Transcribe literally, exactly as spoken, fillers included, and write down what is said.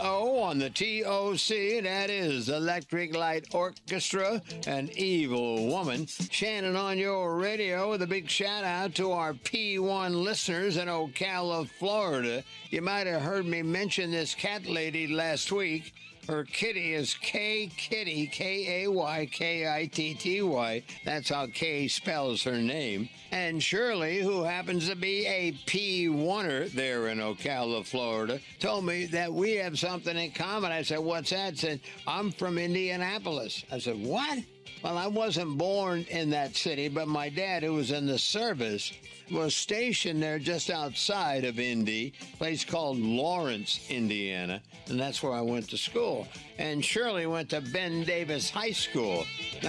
O on the T O C. That is Electric Light Orchestra, an evil woman. Shannon on your radio with a big shout out to our P one listeners in Ocala, Florida. You might have heard me mention this cat lady last week. Her kitty is K Kitty, K A Y K I T T Y. That's how Kay spells her name. And Shirley, who happens to be a P one-er there in Ocala, Florida, told me that we have something in common. I said, what's that? Said, I'm from Indianapolis. I said, what? Well, I wasn't born in that city, but my dad, who was in the service, was stationed there just outside of Indy, a place called Lawrence, Indiana, and that's where I went to school. And Shirley went to Ben Davis High School.